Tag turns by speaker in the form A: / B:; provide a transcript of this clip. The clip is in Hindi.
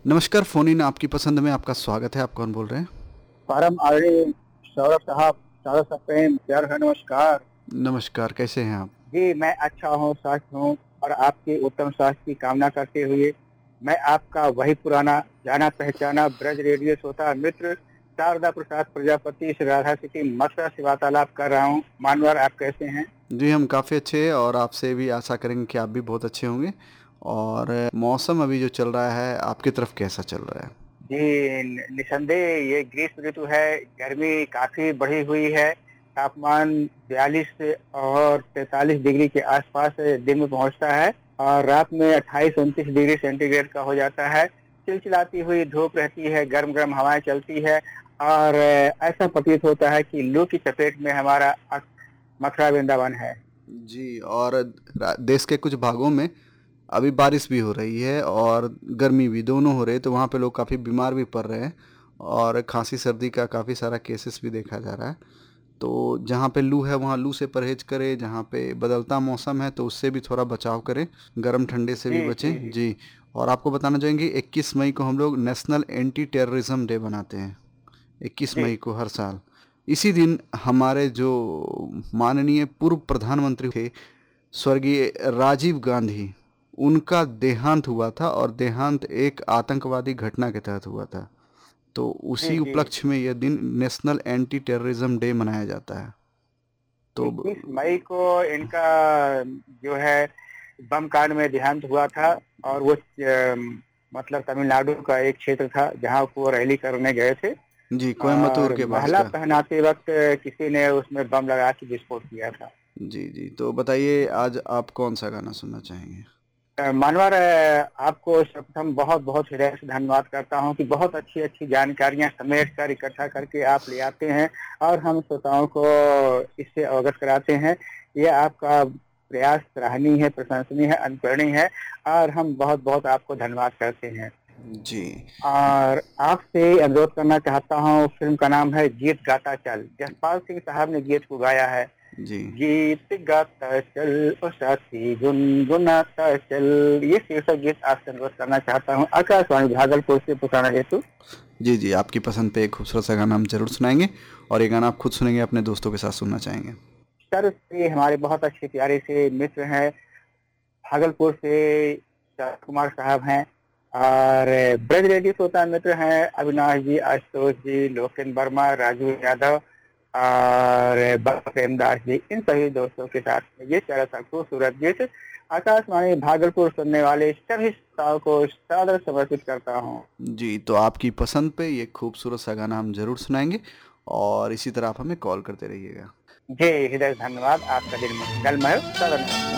A: नमस्कार, फ़ोन इन आपकी पसंद में आपका स्वागत है। आप कौन बोल रहे हैं?
B: परम आदरणीय सौरभ साहब, सादर से प्रेम, प्यार भरा नमस्कार।
A: नमस्कार, कैसे हैं आप?
B: जी, मैं अच्छा हूँ, स्वस्थ हूँ और आपके उत्तम स्वास्थ्य की कामना करते हुए मैं आपका वही पुराना जाना-पहचाना ब्रज रेडियो श्रोता मित्र शारदा प्रसाद प्रजापति इस राधा सिटी मथुरा से वार्तालाप कर रहा हूँ। मानवर आप कैसे हैं?
A: जी, हम काफ़ी अच्छे हैं और आपसे भी आशा करेंगे कि आप भी बहुत अच्छे होंगे। और मौसम अभी जो चल रहा है, आपकी तरफ कैसा चल रहा है?
B: जी, निसंदेह ये ग्रीष्म ऋतु है, गर्मी काफ़ी बढ़ी हुई है, तापमान 42 और 43 डिग्री के आसपास दिन में पहुंचता है और रात में 28-29 डिग्री सेंटीग्रेड का हो जाता है। चिलचिलाती हुई धूप रहती है, गर्म-गर्म हवाएं चलती है और ऐसा प्रतीत होता है कि लू की चपेट में हमारा मथुरा वृंदावन है।
A: जी, और देश के कुछ भागों में अभी बारिश भी हो रही है और गर्मी भी, दोनों हो रही है, तो वहाँ पे लोग काफ़ी बीमार भी पड़ रहे हैं और खांसी सर्दी का काफ़ी सारा केसेस भी देखा जा रहा है। तो जहाँ पे लू है वहाँ लू से परहेज करें, जहाँ पे बदलता मौसम है तो उससे भी थोड़ा बचाव करें, गर्म ठंडे से भी
B: जी, जी,
A: बचें जी। और आपको बताना चाहेंगे 21 मई को हम लोग नेशनल एंटी टेररिज्म डे मनाते हैं, 21
B: जी,
A: मई को हर साल। इसी दिन हमारे जो माननीय पूर्व प्रधानमंत्री थे, स्वर्गीय राजीव गांधी, उनका देहांत हुआ था और देहांत एक आतंकवादी घटना के तहत हुआ था। तो
B: जी,
A: उसी
B: जी।
A: उपलक्ष्य में यह दिन नेशनल एंटी टेररिज्म डे मनाया जाता है। तो
B: 21 मई को इनका जो है बम कांड में देहांत हुआ था और वो मतलब तमिलनाडु का एक क्षेत्र था जहां वो रैली करने गए थे
A: जी, कोयम्बतूर
B: और
A: के पास
B: महला
A: का।
B: पहनाते वक्त किसी ने उसमें बम लगा के विस्फोट किया था।
A: जी जी, तो बताइए आज आप कौन सा गाना सुनना चाहेंगे?
B: मानवर आपको सर्वप्रथम बहुत बहुत हृदय से धन्यवाद करता हूं कि बहुत अच्छी अच्छी जानकारियां समेट कर इकट्ठा करके आप ले आते हैं और हम श्रोताओं को इससे अवगत कराते हैं। ये आपका प्रयास सराहनीय है, प्रशंसनीय है, अनुकरणीय है और हम बहुत बहुत आपको धन्यवाद करते हैं।
A: जी
B: और आपसे अनुरोध करना चाहता हूँ, फिल्म का नाम है गीत गाता चल, जसपाल सिंह साहब ने गीत को गाया है।
A: जी
B: गीत गाता चल ओ साथी गुनगुनाता चल, ये शीर्षक गीत आपसे अनुरोध करना चाहता हूँ आकाशवाणी भागलपुर से पुराना हेतु।
A: जी जी, आपकी पसंद पे एक खूबसूरत सा गाना हम जरूर सुनाएंगे और ये गाना आप खुद सुनेंगे, अपने दोस्तों के साथ सुनना चाहेंगे।
B: सर से हमारे बहुत अच्छे प्यारे से मित्र हैं, भागलपुर से शरद कुमार साहब हैं और ब्रज रेडियो श्रोता मित्र हैं अविनाश जी, आशुतोष जी, लोकेन वर्मा, राजू यादव और प्रेमदास जी। इन सभी दोस्तों के साथ में ये चला सा खूबसूरत गीत आकाशवाणी भागलपुर सुनने वाले सभी श्रोताओं को सादर समर्पित करता हूँ।
A: जी, तो आपकी पसंद पे ये खूबसूरत सा गाना हम जरूर सुनाएंगे और इसी तरह आप हमें कॉल करते रहिएगा।
B: जी, हृदय से धन्यवाद। आपका दिन मंगलमय हो। सदा नमस्कार।